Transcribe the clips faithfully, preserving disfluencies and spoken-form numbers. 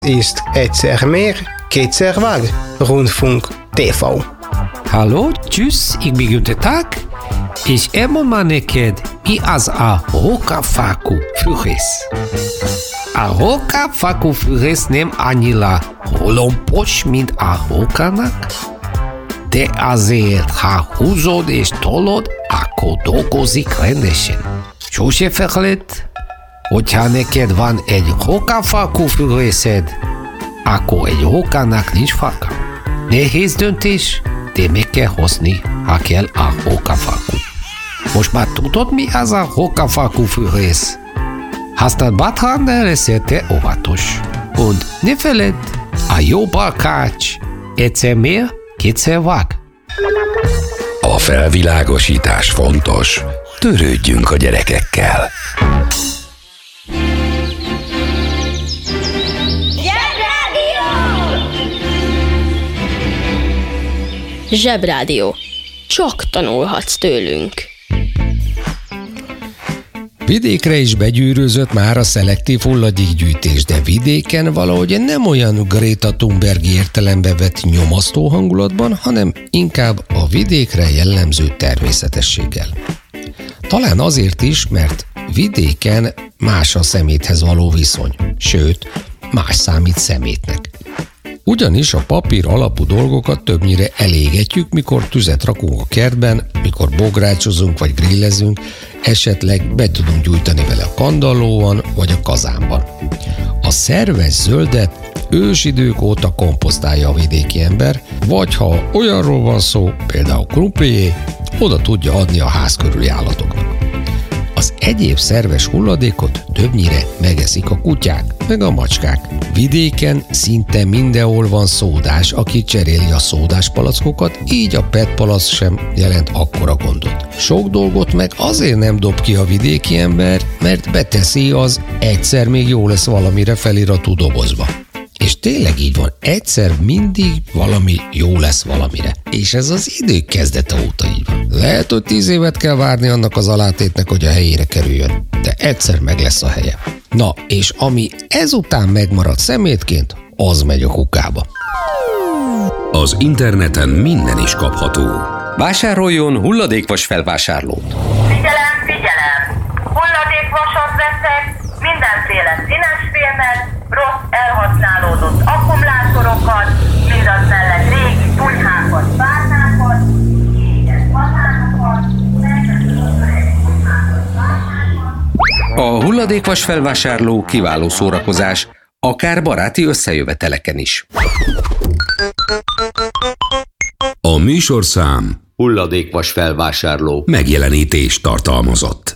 ist egyszer mehr, kétszer vág, Rundfunk té vé. Hallo, tschüss, ich bin Günther Tag, és elmondom neked, mi az a rókafákú fűrész. A rókafákú fűrész nem annyira lompos, mint a rókának, de azért, ha húzod és tolod, akkor dolgozik rendesen. Sose felejtsd, hogyha neked van egy rókafákú fűrészed, akkor egy rókának nincs farka. Nehéz döntés, de meg kell hozni, ha kell a rókafákú. Most már tudod, mi az a rókafákú fűrész? Használd bátran, de leszél óvatos. Und ne feledd, a jó barkács egyszer mér, kétszer vág. A felvilágosítás fontos. Törődjünk a gyerekekkel. Zsebrádió. Csak tanulhatsz tőlünk. Vidékre is begyűrűzött már a szelektív hulladékgyűjtés, de vidéken valahogy nem olyan Greta Thunberg értelembe vett nyomasztó hangulatban, hanem inkább a vidékre jellemző természetességgel. Talán azért is, mert vidéken más a szeméthez való viszony, sőt, más számít szemétnek. Ugyanis a papír alapú dolgokat többnyire elégetjük, mikor tüzet rakunk a kertben, mikor bográcsozunk vagy grillezünk, esetleg be tudunk gyújtani vele a kandallóan vagy a kazánban. A szerves zöldet ősidők óta komposztálja a vidéki ember, vagy ha olyanról van szó, például krumplié, oda tudja adni a ház körüli állatoknak. Az egyéb szerves hulladékot többnyire megeszik a kutyák, meg a macskák. Vidéken szinte mindenhol van szódás, aki cseréli a szódás palackokat, így a pé é té palack sem jelent akkora gondot. Sok dolgot meg azért nem dob ki a vidéki ember, mert beteszi az egyszer még jó lesz valamire feliratú dobozba. És tényleg így van, egyszer mindig valami jó lesz valamire. És ez az idők kezdete óta így van. Lehet, hogy tíz évet kell várni annak az alátétnek, hogy a helyére kerüljön, de egyszer meg lesz a helye. Na, és ami ezután megmarad szemétként, az megy a kukába. Az interneten minden is kapható. Vásároljon hulladékvas felvásárlót! Figyelem, figyelem! Hulladékvasat veszek, mindenféle színes filmet, rossz elhasználódott akkumulátorokat, mindaz mellett régi pulyhákat, párnákat, éget banánokat, A hulladékvas felvásárló kiváló szórakozás, akár baráti összejöveteleken is. A műsorszám Hulladékvas felvásárló megjelenítést tartalmazott.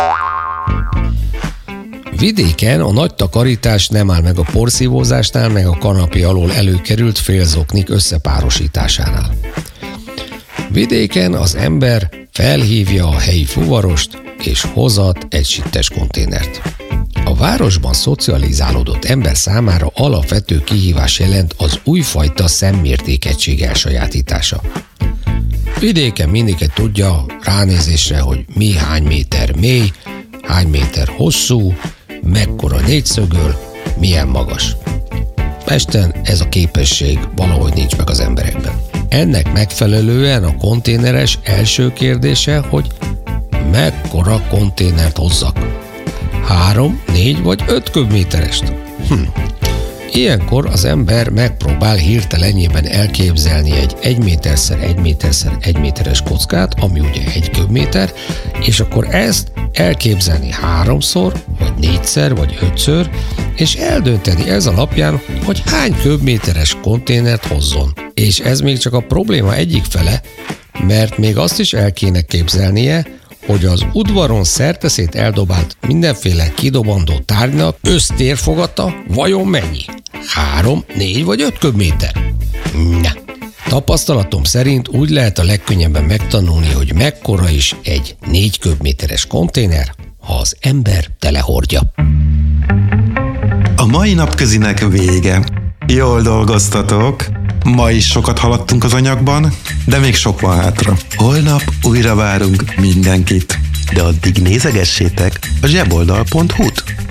Vidéken a nagy takarítás nem áll meg a porszívózásnál, meg a kanapé alól előkerült félzoknik összepárosításánál. Vidéken az ember felhívja a helyi fuvarost, és hozat egy sittes konténert. A városban szocializálódott ember számára alapvető kihívás jelent az újfajta szemmértékegység elsajátítása. Vidéken mindenki tudja ránézésre, hogy mi hány méter mély, hány méter hosszú, mekkora négyszögöl, milyen magas. Pesten ez a képesség valahogy nincs meg az emberekben. Ennek megfelelően a konténeres első kérdése, hogy mekkora konténert hozzak. Három, négy vagy öt köbméterest? Hm. Ilyenkor az ember megpróbál hirtelenjében elképzelni egy egy méterszer egy méterszer egy méteres kockát, ami ugye egy köbméter, és akkor ezt elképzelni háromszor, vagy négyszer, vagy ötször, és eldönteni ez alapján, hogy hány köbméteres konténert hozzon. És ez még csak a probléma egyik fele, mert még azt is el kéne képzelnie, hogy az udvaron szerteszét eldobált mindenféle kidobandó tárgynak össztérfogata vajon mennyi? Három, négy vagy öt köbméter? Na. Tapasztalatom szerint úgy lehet a legkönnyebben megtanulni, hogy mekkora is egy négy köbméteres konténer, ha az ember telehordja. A mai napközinek vége. Jól dolgoztatok. Ma is sokat haladtunk az anyagban, de még sok van hátra. Holnap újra várunk mindenkit, de addig nézegessétek a zseboldal pont hu-t.